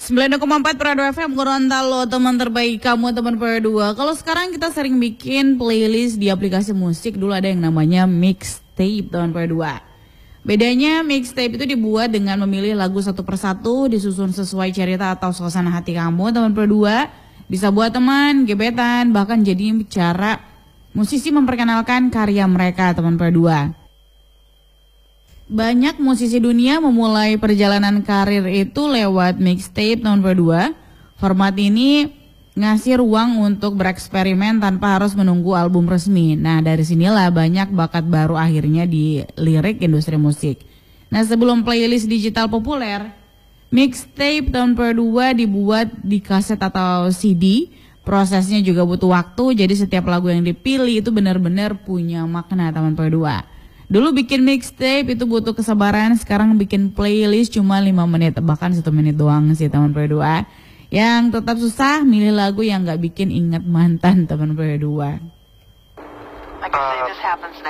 90,4 Prado FM Gorontalo, teman terbaik kamu, teman P2. Kalau sekarang kita sering bikin playlist di aplikasi musik, dulu ada yang namanya mixtape, teman P2. Bedanya mixtape itu dibuat dengan memilih lagu satu persatu, disusun sesuai cerita atau suasana hati kamu, teman P2. Bisa buat teman, gebetan, bahkan jadi cara musisi memperkenalkan karya mereka, teman P2. Banyak musisi dunia memulai perjalanan karir itu lewat mixtape tahun kedua. Format ini ngasih ruang untuk bereksperimen tanpa harus menunggu album resmi. Nah, dari sinilah banyak bakat baru akhirnya dilirik industri musik. Nah, sebelum playlist digital populer, mixtape tahun kedua dibuat di kaset atau CD. Prosesnya juga butuh waktu, jadi setiap lagu yang dipilih itu benar-benar punya makna, teman kedua. Dulu bikin mixtape itu butuh kesabaran, sekarang bikin playlist cuma 5 menit, bahkan 1 menit doang sih, teman P2. Yang tetap susah milih lagu yang gak bikin inget mantan, teman P2.